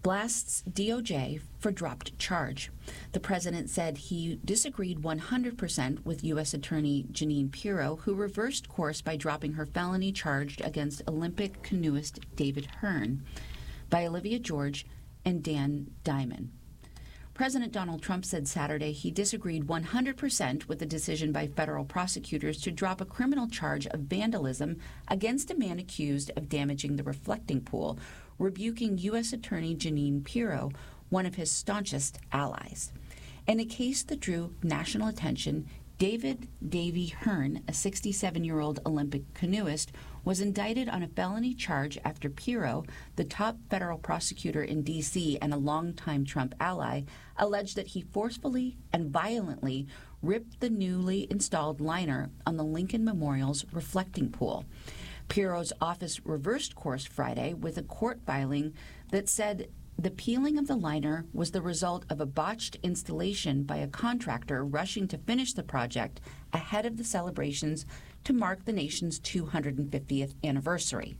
blasts DOJ for dropped charge. The president said he disagreed 100% with U.S. Attorney Jeanine Pirro, who reversed course by dropping her felony charge against Olympic canoeist David Hearn by Olivia George and Dan Diamond. President Donald Trump said Saturday he disagreed 100% with the decision by federal prosecutors to drop a criminal charge of vandalism against a man accused of damaging the reflecting pool, rebuking U.S. Attorney Jeanine Pirro, one of his staunchest allies. In a case that drew national attention, David Davy Hearn, a 67-year-old Olympic canoeist, was indicted on a felony charge after Pirro, the top federal prosecutor in D.C. and a longtime Trump ally, alleged that he forcefully and violently ripped the newly installed liner on the Lincoln Memorial's reflecting pool. Pirro's office reversed course Friday with a court filing that said the peeling of the liner was the result of a botched installation by a contractor rushing to finish the project ahead of the celebrations to mark the nation's 250th anniversary.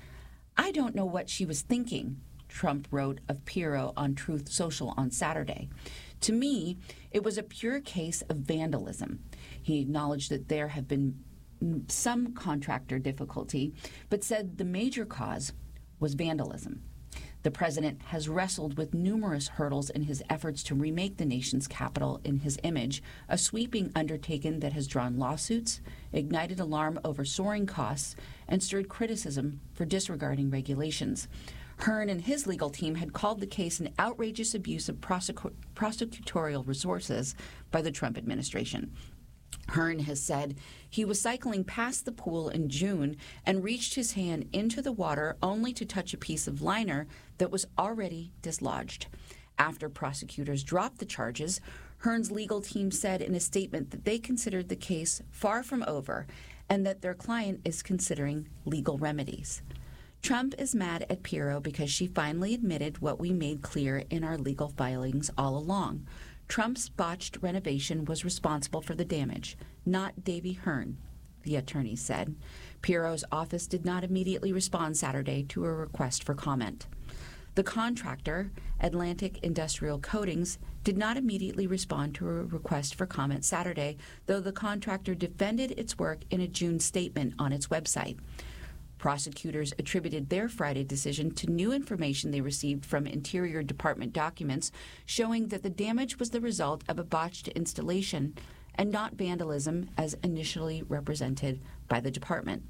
"I don't know what she was thinking," Trump wrote of Pirro on Truth Social on Saturday. "To me, it was a pure case of vandalism." He acknowledged that there have been some contractor difficulty, but said the major cause was vandalism. The president has wrestled with numerous hurdles in his efforts to remake the nation's capital in his image, a sweeping undertaking that has drawn lawsuits, ignited alarm over soaring costs, and stirred criticism for disregarding regulations. Hearn and his legal team had called the case an outrageous abuse of prosecutorial resources by the Trump administration. Hearn has said he was cycling past the pool in June and reached his hand into the water only to touch a piece of liner that was already dislodged. After prosecutors dropped the charges, Hearn's legal team said in a statement that they considered the case far from over and that their client is considering legal remedies. Trump is mad at Pirro because she finally admitted what we made clear in our legal filings all along. Trump's botched renovation was responsible for the damage, not Davy Hearn, the attorney said. Pirro's office did not immediately respond Saturday to a request for comment. The contractor, Atlantic Industrial Coatings, did not immediately respond to a request for comment Saturday, though the contractor defended its work in a June statement on its website. Prosecutors attributed their Friday decision to new information they received from Interior Department documents showing that the damage was the result of a botched installation and not vandalism as initially represented by the department.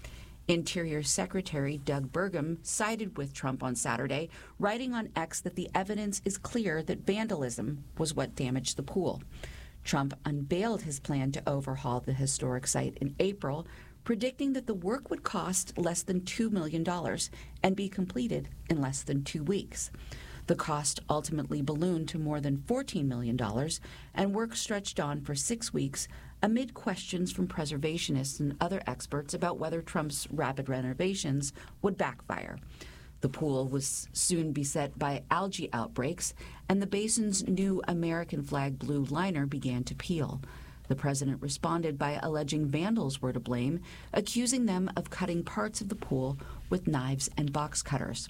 Interior Secretary Doug Burgum sided with Trump on Saturday, writing on X that the evidence is clear that vandalism was what damaged the pool. Trump unveiled his plan to overhaul the historic site in April, predicting that the work would cost less than $2 million and be completed in less than 2 weeks. The cost ultimately ballooned to more than $14 million, and work stretched on for 6 weeks amid questions from preservationists and other experts about whether Trump's rapid renovations would backfire. The pool was soon beset by algae outbreaks, and the basin's new American flag blue liner began to peel. The president responded by alleging vandals were to blame, accusing them of cutting parts of the pool with knives and box cutters.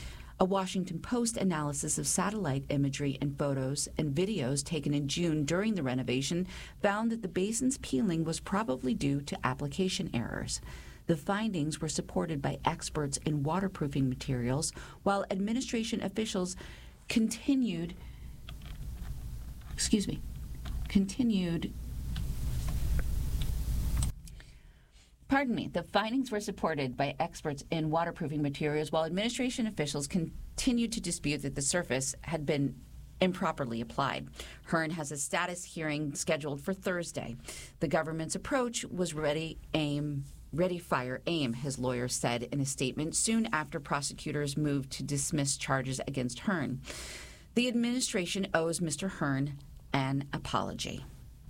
A Washington Post analysis of satellite imagery and photos and videos taken in June during the renovation found that the basin's peeling was probably due to application errors. The findings were supported by experts in waterproofing materials, while administration officials continued The findings were supported by experts in waterproofing materials, while administration officials continued to dispute that the surface had been improperly applied. Hearn has a status hearing scheduled for Thursday. The government's approach was ready, fire, aim, his lawyer said in a statement soon after prosecutors moved to dismiss charges against Hearn. The administration owes Mr. Hearn an apology.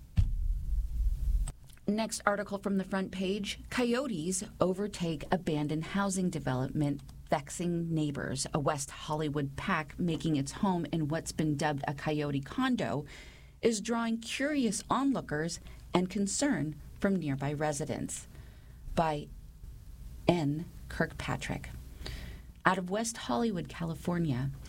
Next article from the front page, coyotes overtake abandoned housing development, vexing neighbors. A West Hollywood pack making its home in what's been dubbed a coyote condo is drawing curious onlookers and concern from nearby residents. By N. Kirkpatrick. Out of West Hollywood, California,